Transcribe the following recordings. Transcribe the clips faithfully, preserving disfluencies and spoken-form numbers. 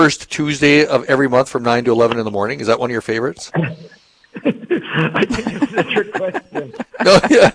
first Tuesday of every month from nine to eleven in the morning? Is that one of your favorites? I think this is a trick question. No, yeah.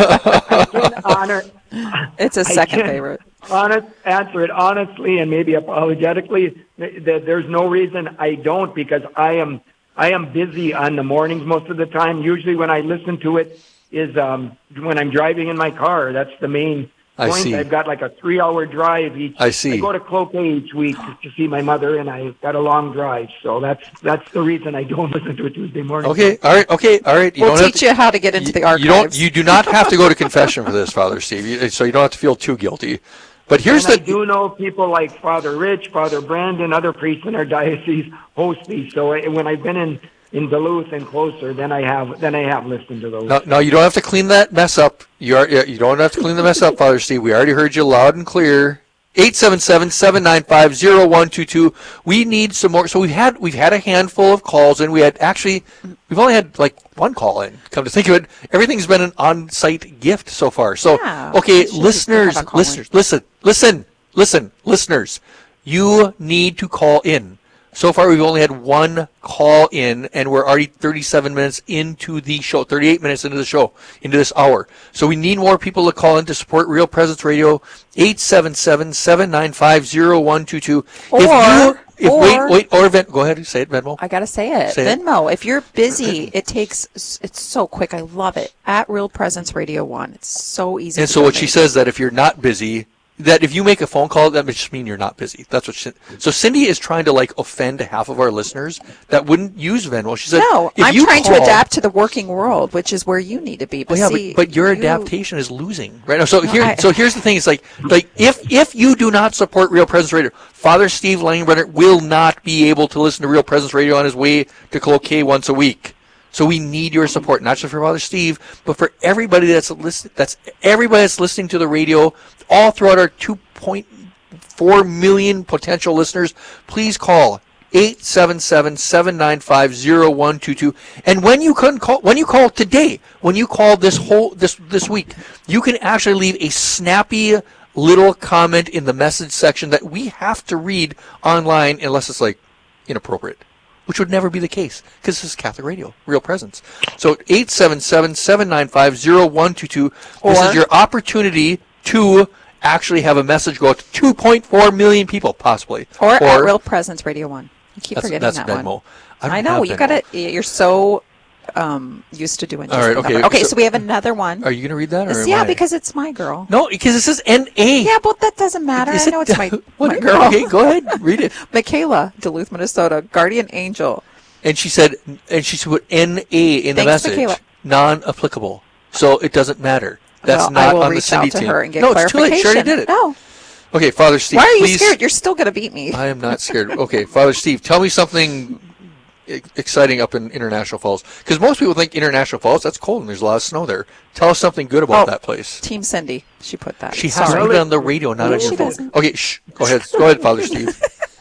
I can honor. It's a second I can favorite. Honest, answer it honestly and maybe apologetically. There's no reason I don't, because I am I am busy on the mornings most of the time. Usually when I listen to it is um, when I'm driving in my car. That's the main I point. see. I've got like a three-hour drive each. I see. I go to Cloquet each week to, to see my mother, and I've got a long drive. So that's that's the reason I don't listen to it Tuesday morning. Okay, all right, okay, all right. You We'll don't teach have to, you how to get into you, the archives. You don't. You do not have to go to confession for this, Father Steve. You, so you don't have to feel too guilty. But here's and the. I do know people like Father Rich, Father Brandon, other priests in our diocese host these. So I, when I've been in, in Duluth and closer, then I have then I have listened to those. No, no, you don't have to clean that mess up. You are. You don't have to clean the mess up, Father Steve. We already heard you loud and clear. eight seven seven, seven nine five, zero one two two. We need some more. So we've had we've had a handful of calls, and we had actually we've only had like one call in. Come to think of it, everything's been an on-site gift so far. So Yeah, okay, we should listeners, have a call listeners, listen, listen, listen, listeners. You need to call in. So far, we've only had one call in, and we're already thirty-seven minutes into the show, thirty-eight minutes into the show, into this hour. So we need more people to call in to support Real Presence Radio, eight seven seven, seven nine five, zero one two two. Or, if you, if, or, wait, wait, or Ven- go ahead, say it, Venmo. I got to say it. Say it. Venmo, if you're busy, it takes, it's so quick. I love it. At Real Presence Radio one. It's so easy And to so what she donate. says that if you're not busy, that if you make a phone call, that would just mean you're not busy. That's what she, so Cindy is trying to like offend half of our listeners that wouldn't use Venmo. She said, No, if I'm you trying call, to adapt to the working world, which is where you need to be. But Well, yeah, see, but, but your you- adaptation is losing right now. So No, here, I- so here's the thing: it's like, like if if you do not support Real Presence Radio, Father Steve Langenbrenner will not be able to listen to Real Presence Radio on his way to Cloquet once a week. So we need your support, not just for Father Steve, but for everybody that's listen, that's everybody that's listening to the radio all throughout our two point four million potential listeners. Please call eight seven seven, seven nine five, zero one two two. And when you couldn't call, when you call today, when you call this whole this this week, you can actually leave a snappy little comment in the message section that we have to read online, unless it's like inappropriate, which would never be the case because this is Catholic Radio, Real Presence. So eight seven seven, seven nine five, zero one two two. This Or- is your opportunity to actually have a message go out to two point four million people, possibly. Or, at Real Presence Radio one. You keep that's, forgetting that's that Venmo. one. I, I, don't know have you Venmo. got it. You're so um, used to doing. All this right, okay, number. Okay. so- So, we have another one. Are you going to read that? Or am yeah, I? because it's my girl. No, because this is N A. Yeah, but that doesn't matter. Is I know it- it's my what- my girl. Okay, go ahead, read it. Michaela, Duluth, Minnesota, guardian angel. And she said, and she put N A in the Thanks, message, Michaela. non-applicable. So it doesn't matter. That's well, not I will on the reach Cindy out to team. her and get no, it's too clarification. late. She already did it. No. Okay, Father Steve. Why are you please, scared? You're still going to beat me. I am not scared. Okay, Father Steve, tell me something e- exciting up in International Falls, because most people think International Falls, that's cold and there's a lot of snow there. Tell us something good about Oh, that place. Team Cindy. She put that. She has Sorry. to put it on the radio, not No, on your she phone. doesn't. Okay, shh. Go ahead. Go ahead, Father Steve.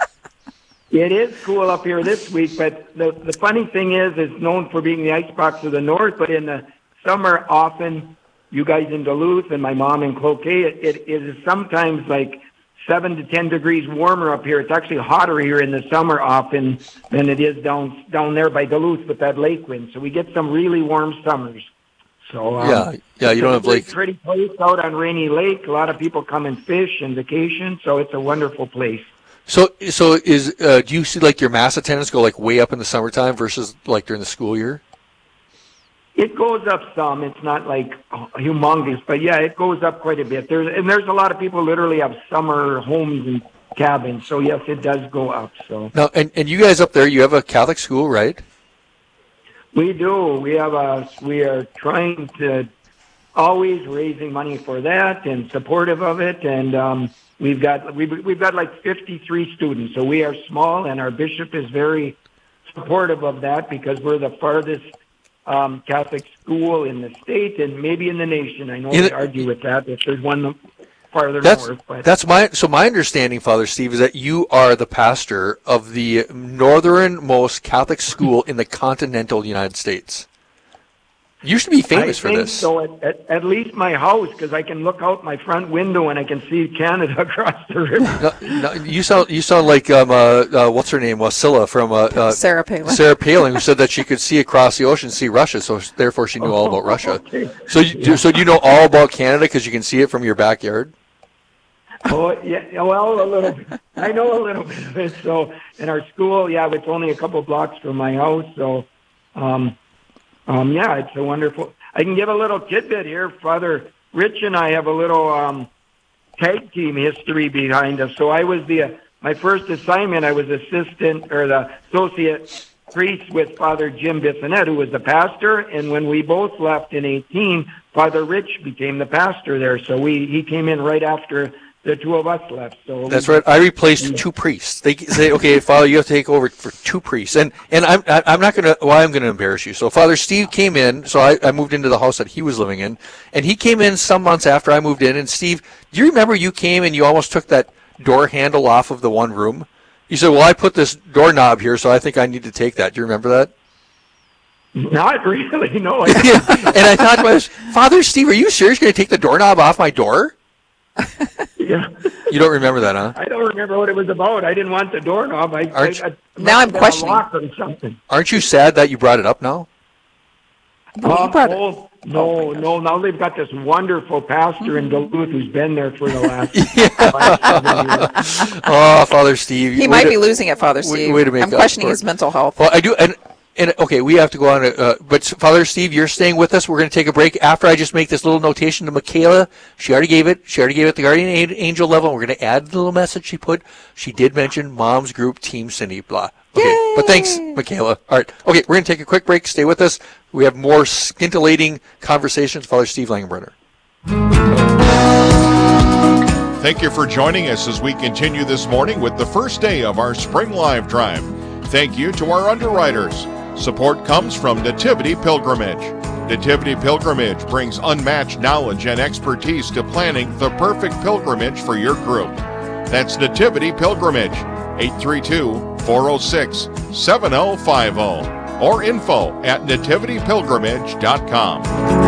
It is cool up here this week, but the the funny thing is, it's known for being the icebox of the north. But in the summer, often you guys in Duluth and my mom in Cloquet, it, it, it is sometimes like seven to ten degrees warmer up here. It's actually hotter here in the summer often than it is down down there by Duluth with that lake wind. So we get some really warm summers. So um, Yeah, yeah, you don't have it's a lake. pretty place out on Rainy Lake. A lot of people come and fish and vacation, so it's a wonderful place. So, so is uh, do you see like your mass attendance go like way up in the summertime versus like during the school year? It goes up some. It's not like humongous, but yeah, it goes up quite a bit. There's and there's a lot of people who literally have summer homes and cabins. So yes, it does go up. So Now, and, and you guys up there, you have a Catholic school, right? we do. We have a. We are trying to always raising money for that and supportive of it. And um, we've got we've we've got like fifty-three students. So we are small, and our bishop is very supportive of that because we're the farthest um, Catholic school in the state and maybe in the nation. I know In they the- argue with that if there's one farther That's north. But that's my so my understanding, Father Steve, is that you are the pastor of the northernmost Catholic school in the continental United States. You should be famous I for think this. So at, at, at least my house, because I can look out my front window and I can see Canada across the river. No, no, you sound you sound like um uh, uh what's her name Wasilla from uh, uh Sarah Palin. Sarah Palin, who said that she could see across the ocean, see Russia, so therefore she knew all about Russia. Okay. So you do, so do you know all about Canada because you can see it from your backyard? Oh, yeah, well, a little bit. I know a little bit of it. So, in our school, yeah, it's only a couple blocks from my house. So, um, um, yeah, it's a wonderful. I can give a little tidbit here. Father Rich and I have a little um, tag team history behind us. So, I was the uh, my first assignment. I was assistant or the associate priest with Father Jim Bissonette, who was the pastor. And when we both left in eighteen, Father Rich became the pastor there. So we he came in right after the two of us left. So that's right. I replaced two priests. They say, "Okay, Father, you have to take over for two priests." And and I'm I'm not gonna. Well, I'm gonna embarrass you. So Father Steve came in. So I, I moved into the house that he was living in, and he came in some months after I moved in. And Steve, do you remember you came and you almost took that door handle off of the one room? You said, "Well, I put this doorknob here, so I think I need to take that." Do you remember that? Not really, no. And I thought, well, Father Steve, are you serious? You're going to take the doorknob off my door? Yeah. You don't remember that, huh? I don't remember what it was about. I didn't want the doorknob. I, Aren't I, I Now I'm questioning. Lock or something. Aren't you sad that you brought it up now? No, you Uh, brought it- oh, no, no. Now they've got this wonderful pastor in Duluth who's been there for the last five, seven years. Oh, Father Steve. He way might to- be losing it, Father way- Steve. way to make I'm up questioning for his it. mental health. Well, I do, and and okay, we have to go on. Uh, but Father Steve, you're staying with us. We're going to take a break after I just make this little notation to Michaela. She already gave it. She already gave it at the guardian angel level. We're going to add the little message she put. She did mention Mom's Group Team Cindy. Blah. Okay, Yay! but thanks, Michaela. All right. Okay, we're going to take a quick break. Stay with us. We have more scintillating conversations with Father Steve Langenbrunner. Thank you for joining us as we continue this morning with the first day of our Spring Live Drive. Thank you to our underwriters. Support comes from Nativity Pilgrimage. Nativity Pilgrimage brings unmatched knowledge and expertise to planning the perfect pilgrimage for your group. That's Nativity Pilgrimage, eight three two, four oh six, seven oh five oh, or info at nativity pilgrimage dot com.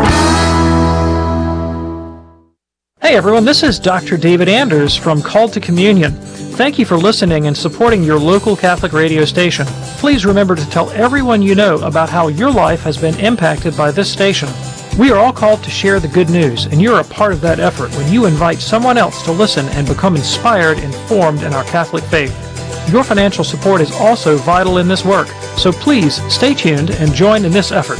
Hey everyone, this is Doctor David Anders from Called to Communion. Thank you for listening and supporting your local Catholic radio station. Please remember to tell everyone you know about how your life has been impacted by this station. We are all called to share the good news, and you're a part of that effort when you invite someone else to listen and become inspired and formed in our Catholic faith. Your financial support is also vital in this work, so please stay tuned and join in this effort.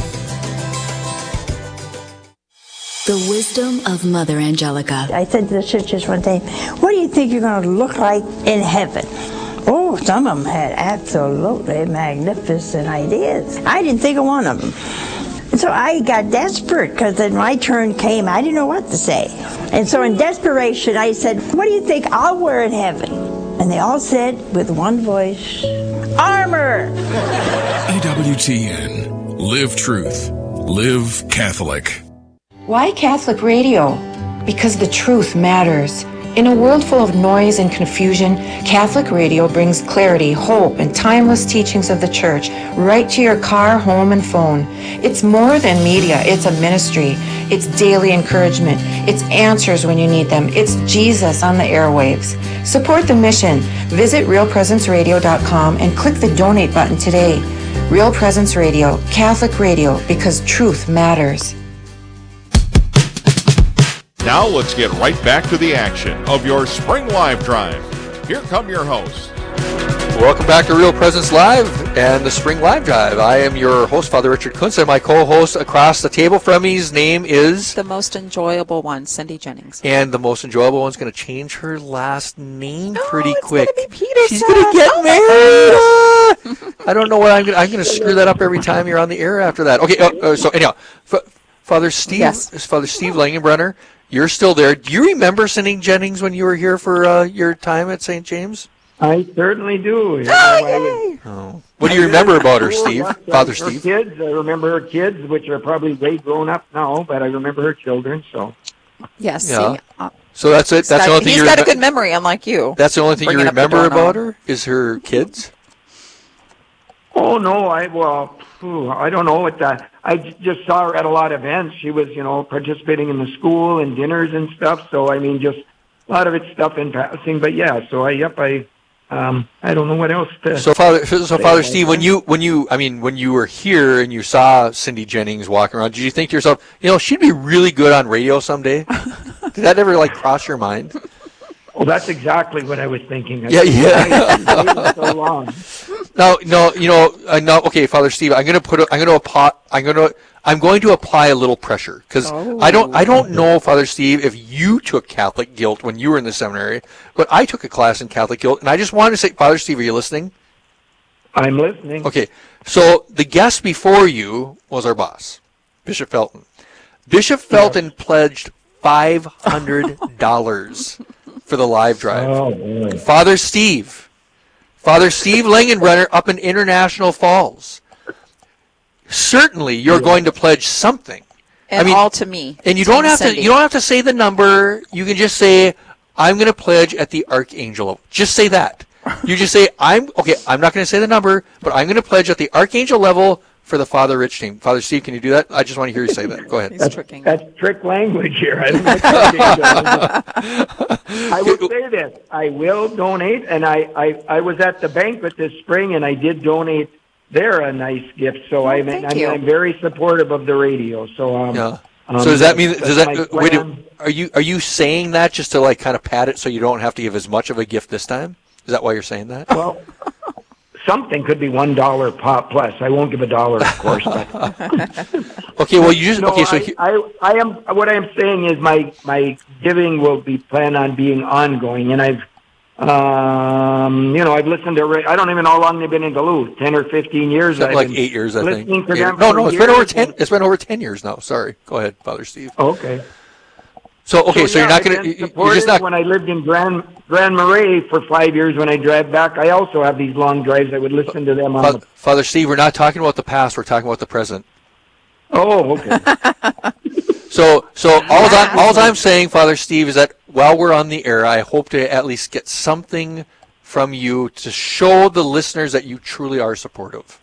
The wisdom of Mother Angelica. I said to the sisters one day, what do you think you're going to look like in heaven? Oh, some of them had absolutely magnificent ideas. I didn't think of one of them. And so I got desperate because then my turn came. I didn't know what to say. And so in desperation, I said, what do you think I'll wear in heaven? And they all said with one voice, armor! A W T N. Live truth. Live Catholic. Why Catholic radio? Because the truth matters. In a world full of noise and confusion, Catholic radio brings clarity, hope, and timeless teachings of the Church right to your car, home, and phone. It's more than media. It's a ministry. It's daily encouragement. It's answers when you need them. It's Jesus on the airwaves. Support the mission. Visit real presence radio dot com and click the donate button today. Real Presence Radio, Catholic radio, because truth matters. Now let's get right back to the action of your Spring Live Drive. Here come your hosts. Welcome back to Real Presence Live and the Spring Live Drive. I am your host, Father Richard Kuntz, and my co-host across the table from me's name is... The most enjoyable one, Cindy Jennings. And the most enjoyable one's going to change her last name No, pretty it's quick. gonna be Peterson. She's going to get Oh married. Ah! I don't know what I'm going. I'm going to screw that up every time you're on the air after that. Okay. Uh, uh, so anyhow, F- Father Steve, Yes. Father Steve Langenbrunner, you're still there. Do you remember Cindy Jennings when you were here for uh, your time at Saint James? I certainly do. You know, Oh, I was- yay! Oh. What do you remember about her, Steve? Her Father her Steve. kids, I remember her kids, which are probably way grown up now, but I remember her children. So Yes. Yeah. See, uh, So that's it. he's That's the got, only thing he's you got a remem- good memory, unlike you. That's the only thing you Bringing up the remember doorknob. about her is her kids. Oh no, I well, phew, I don't know what that. I j- just saw her at a lot of events. She was, you know, participating in the school and dinners and stuff. So I mean, just a lot of it's stuff in passing. But yeah, so I yep, I um, I don't know what else to. So Father, so Father Steve, when you when you I mean when you were here and you saw Cindy Jennings walking around, did you think to yourself, you know, she'd be really good on radio someday? Did that ever like cross your mind? Well, that's exactly what I was thinking. I Yeah, yeah. so long. No, no, you know, uh, no. Okay, Father Steve, I'm going to put, a, I'm going to apply, I'm going to, I'm going to apply a little pressure because Oh. I don't, I don't know, Father Steve, if you took Catholic guilt when you were in the seminary, but I took a class in Catholic guilt, and I just wanted to say, Father Steve, are you listening? I'm listening. Okay, so the guest before you was our boss, Bishop Felton. Bishop Felton pledged five hundred dollars for the live drive. Oh, boy. Father Steve, Father Steve Langenbrenner up in International Falls. Certainly, you're going to pledge something. And I mean, all to me. And you Team don't have Cindy. to. You don't have to say the number. You can just say, "I'm going to pledge at the Archangel." Just say that. You just say, "I'm okay." I'm not going to say the number, but I'm going to pledge at the Archangel level for the Father Rich team. Father Steve, can you do that? I just want to hear you say that. Go ahead. He's tricking. That's trick language here. I, don't know what I will say this. I will donate, and I, I, I was at the banquet this spring, and I did donate there a nice gift. So Oh, I, thank I mean, you. I'm very supportive of the radio. So um, Yeah. um, So does that mean? that's Does that my uh, wait? plan. Are you are you saying that just to like kind of pat it so you don't have to give as much of a gift this time? Is that why you're saying that? Well, something could be one dollar pop plus. I won't give a dollar, of course. But Okay. Well, you just no, okay. So I, he- I, I am. What I am saying is my my giving will be planned on being ongoing, and I've, um, you know, I've listened to. ra- I don't even know how long they've been in Duluth. Ten or fifteen years. something I've like been eight years, I think. listening to Eight- them no, for no, it's been over years, ten. and- It's been over ten years now. Sorry. Go ahead, Father Steve. Okay. So okay, so, yeah, you're not I've gonna. been you- You're supportive just not. When I lived in Grand Grand Marais for five years, when I drive back, I also have these long drives. I would listen to them on. Fa- The, Father Steve, we're not talking about the past. We're talking about the present. oh, okay. So, so all I'm, all I'm saying, Father Steve, is that while we're on the air, I hope to at least get something from you to show the listeners that you truly are supportive.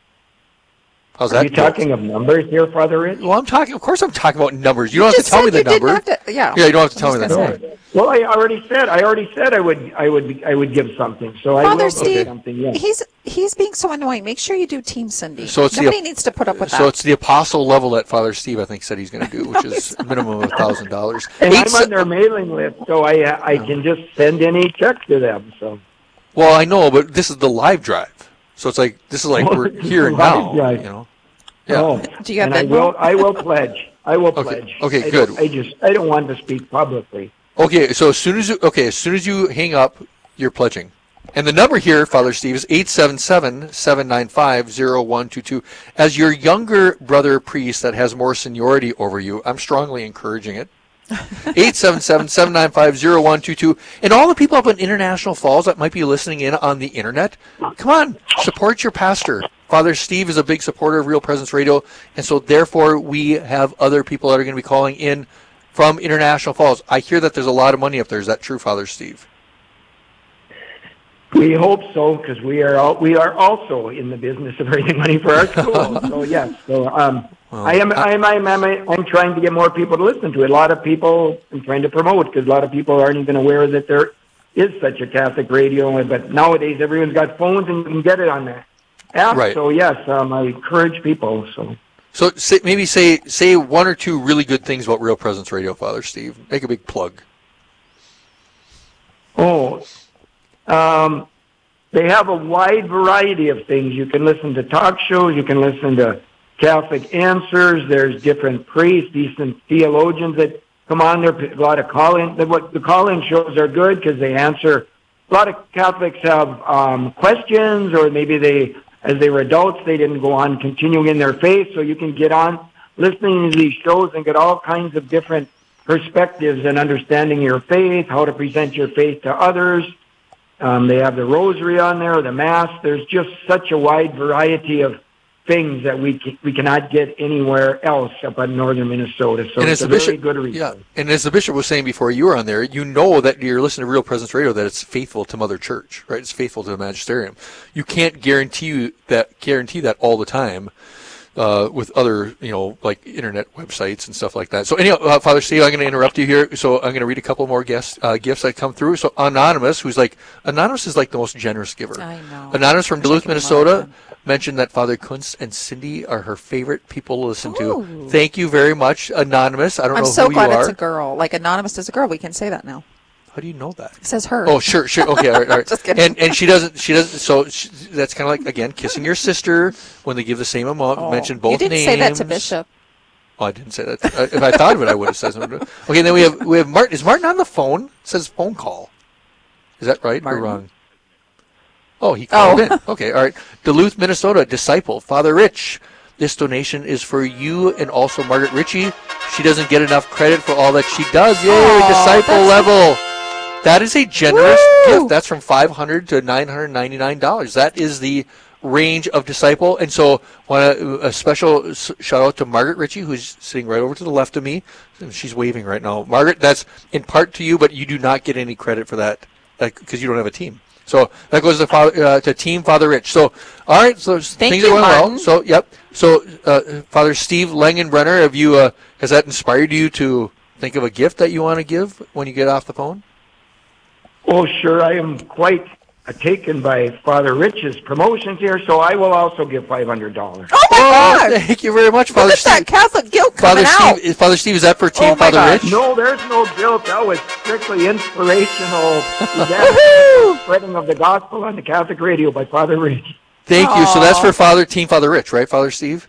How's Are that? you feel? talking of numbers here, Father Rich? Well, I'm talking. Of course, I'm talking about numbers. You don't have just to tell me said the you didn't number. have to- yeah. Yeah, you don't have to tell I me was the gonna number. say. Well, I already said. I already said I would. I would. Be, I would give something. So I Father will Steve, give something. Yeah. he's he's being so annoying. Make sure you do Team Cindy. So it's the- Nobody needs to put up with So that. it's the apostle level that Father Steve, I think, said he's going to do, which is a minimum of a thousand dollars. And I'm on their mailing list, so I I can just send any check to them. So. Well, I know, but this is the live drive, so it's like this is like Oh, we're it's here the and live now. drive. You know. Yeah. Oh, Do you have and I Venmo? will. I will pledge. I will Okay, pledge. okay, I good. don't- I just. I don't want to speak publicly. Okay, so as soon as you okay, as soon as you hang up, you're pledging. And the number here, Father Steve, is eight seven seven, seven nine five, zero one two two. As your younger brother priest that has more seniority over you, I'm strongly encouraging it. eight seven seven, seven nine five, zero one two two. And all the people up in International Falls that might be listening in on the internet, come on, support your pastor. Father Steve is a big supporter of Real Presence Radio, and so therefore we have other people that are going to be calling in from International Falls. I hear that there's a lot of money up there. Is that true, Father Steve? We hope so, because we are all, we are also in the business of raising money for our school. So yes, so um, Well, I am I am I am I'm, I'm trying to get more people to listen to it. A lot of people I'm trying to promote because a lot of people aren't even aware that there is such a Catholic radio. But nowadays everyone's got phones and you can get it on there. Yeah. Right. So yes, um, I encourage people. So. So say, maybe say say one or two really good things about Real Presence Radio, Father Steve. Make a big plug. Oh, um, they have a wide variety of things. You can listen to talk shows. You can listen to Catholic Answers. There's different priests, decent theologians that come on there. A lot of call-in. The, what, the call-in shows are good because they answer. A lot of Catholics have um, questions, or maybe they, as they were adults, they didn't go on continuing in their faith. So you can get on listening to these shows and get all kinds of different perspectives and understanding your faith, how to present your faith to others. Um, they have the rosary on there, the mass. There's just such a wide variety of things that we can, we cannot get anywhere else up in northern Minnesota. So and it's as a the bishop, very good resource. yeah, and as the bishop was saying before you were on there, you know that you're listening to Real Presence Radio, that it's faithful to Mother Church, right? It's faithful to the magisterium. You can't guarantee you that guarantee that all the time uh, with other, you know, like internet websites and stuff like that. So anyhow, uh, Father Steve, I'm going to interrupt you here. So I'm going to read a couple more guests, uh, gifts that come through. So Anonymous, who's like, Anonymous is like the most generous giver. I know. Anonymous from Duluth, Minnesota, mentioned that Father Kunst and Cindy are her favorite people to listen Ooh. to. Thank you very much, Anonymous. I don't I'm know so who glad you are. it's a girl. Like Anonymous is a girl. We can say that now. How do you know that? It says her. Oh, sure, sure. Okay, all right, all right. Just kidding. And and she doesn't, she doesn't. So she, that's kind of like, again, kissing your sister when they give the same amount. Oh. Mention both You didn't names. say that to Bishop. Oh, I didn't say that. Uh, if I thought of it, I would have said something. Okay, and then we have we have Martin. Is Martin on the phone? It says phone call. Is that right Martin? or wrong? Oh, he called Oh. in. Okay, all right. Duluth, Minnesota, disciple, Father Rich. This donation is for you and also Margaret Ritchie. She doesn't get enough credit for all that she does. Yay, Aw, disciple that's- level. That is a generous Woo! gift. That's from five hundred dollars to nine hundred ninety-nine dollars. That is the range of disciple. And so want a, a special s- shout out to Margaret Ritchie, who's sitting right over to the left of me. She's waving right now. Margaret, that's in part to you, but you do not get any credit for that because you don't have a team. So that goes to, Father, uh, to Team Father Rich. So, all right, so Thank things you, are going Martin. well. So, yep. So, uh, Father Steve Langenbrenner, have you uh, has that inspired you to think of a gift that you want to give when you get off the phone? Oh, sure. I am quite uh, taken by Father Rich's promotions here, so I will also give five hundred dollars. Oh my Oh, God! thank you very much, Look Father at that Steve. Catholic guilt Father coming out. Steve, is, Father Steve, is that for Team Oh my Father gosh. Rich? No, there's no guilt. That was strictly inspirational. Woohoo! Spreading of the gospel on the Catholic radio by Father Rich. Thank you. So that's Aw. for Father Team Father Rich, right, Father Steve?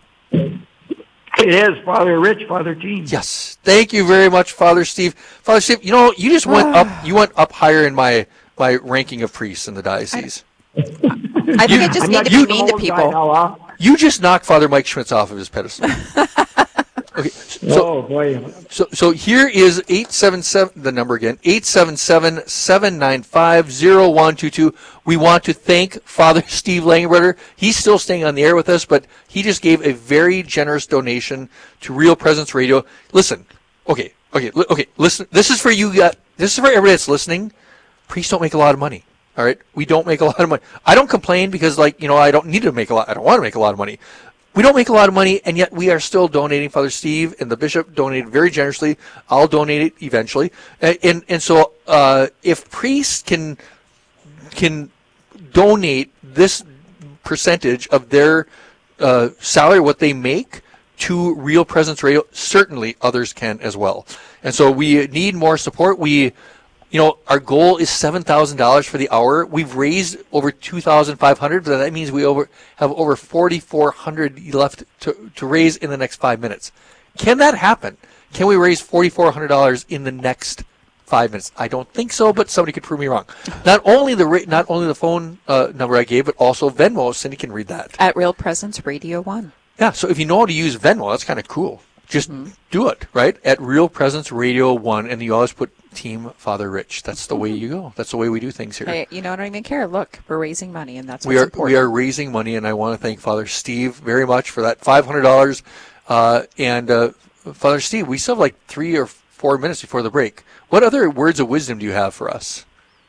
It is Father Rich, Father Team. Yes. Thank you very much, Father Steve. Father Steve, you know, you just went up. You went up higher in my my ranking of priests in the diocese. I think I just I'm need not to just be an mean to old guy people. now, huh? You just knocked Father Mike Schmitz off of his pedestal. Okay. So, Oh, boy. So, so here is eight seven seven, the number again, eight seven seven, seven nine five, zero one two two. We want to thank Father Steve Langenbrunner. He's still staying on the air with us, but he just gave a very generous donation to Real Presence Radio. Listen, okay, okay, li- okay, listen, this is for you, uh, this is for everybody that's listening. Priests don't make a lot of money. All right, we don't make a lot of money. I don't complain because, like, you know, I don't need to make a lot. I don't want to make a lot of money. We don't make a lot of money, and yet we are still donating. Father Steve and the bishop donated very generously. I'll donate it eventually, and and, and so uh, if priests can can donate this percentage of their uh, salary, what they make, to Real Presence Radio, certainly others can as well. And so we need more support. We. You know, our goal is seven thousand dollars for the hour. We've raised over two thousand five hundred dollars, but that means we over have over four thousand four hundred dollars left to, to raise in the next five minutes. Can that happen? Can we raise four thousand four hundred dollars in the next five minutes? I don't think so, but somebody could prove me wrong. Not only the ra- not only the phone uh, number I gave, but also Venmo. Cindy can read that. At Real Presence Radio one. Yeah, so if you know how to use Venmo, that's kind of cool. Just mm-hmm. do it, right? At Real Presence Radio one, and you always put Team Father Rich. That's the way you go. That's the way we do things here. Hey, you know, I don't even care. Look, we're raising money, and that's what's we are important. we are raising money, and I want to thank Father Steve very much for that five hundred dollars. Uh, and uh, Father Steve, we still have like three or four minutes before the break. What other words of wisdom do you have for us?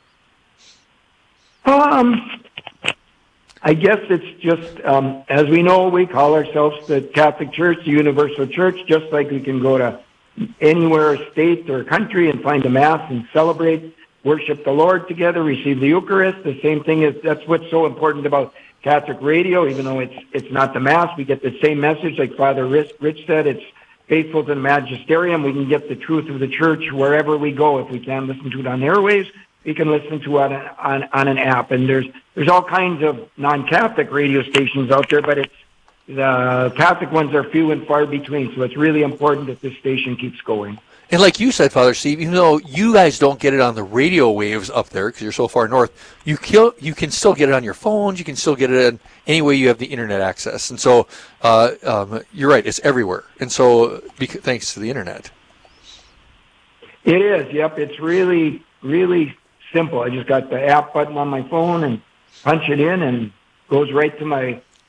Um, I guess it's just, um, as we know, we call ourselves the Catholic Church, the Universal Church, just like we can go to anywhere, state or country, and find a Mass and celebrate, worship the Lord together, receive the Eucharist. The same thing is, that's what's so important about Catholic radio, even though it's it's not the Mass. We get the same message, like Father Rich, Rich said, it's faithful to the magisterium. We can get the truth of the Church wherever we go. If we can't listen to it on airwaves, we can listen to it on, on, on an app. And there's there's all kinds of non-Catholic radio stations out there, but it's the Catholic ones are few and far between, so it's really important that this station keeps going. And like you said, Father Steve, even though you guys don't get it on the radio waves up there because you're so far north, you kill, you can still get it on your phones. You can still get it in any way you have the internet access. And so uh, um, you're right, it's everywhere. And so because, thanks to the internet. It is, yep. It's really, really simple. I just got the app button on my phone and punch it in and goes right to my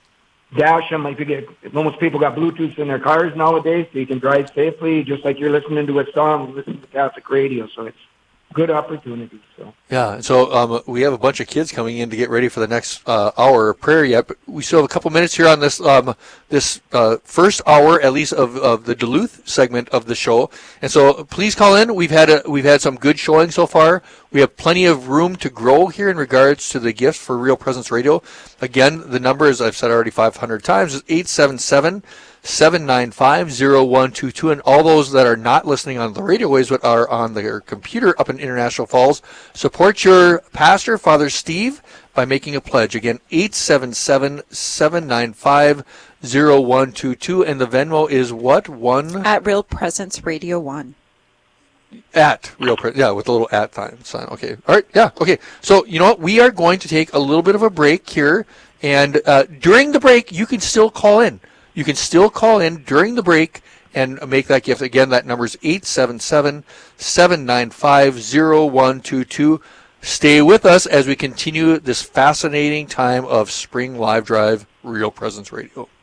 dash them. Like you get, almost people got Bluetooth in their cars nowadays, so you can drive safely, just like you're listening to a song, listening to Catholic radio. So it's good opportunity. So yeah, so um, we have a bunch of kids coming in to get ready for the next uh, hour of prayer yet, but we still have a couple minutes here on this um, this uh, first hour, at least of, of the Duluth segment of the show. And so please call in. We've had a, we've had some good showing so far. We have plenty of room to grow here in regards to the gifts for Real Presence Radio. Again, the number, as I've said already five hundred times, is eight seven seven, seven nine five, zero one two two. And all those that are not listening on the radio waves but are on their computer up in International Falls, support your pastor, Father Steve, by making a pledge. Again, eight seven seven, seven nine five, zero one two two. And the Venmo is what? One? At Real Presence Radio one. At Real Presence, yeah, with a little at sign. sign. Okay. All right. Yeah. Okay. So, you know what? We are going to take a little bit of a break here. And uh, during the break, you can still call in. You can still call in during the break and make that gift. Again, that number is eight seven seven, seven nine five, zero one two two. Stay with us as we continue this fascinating time of Spring Live Drive Real Presence Radio.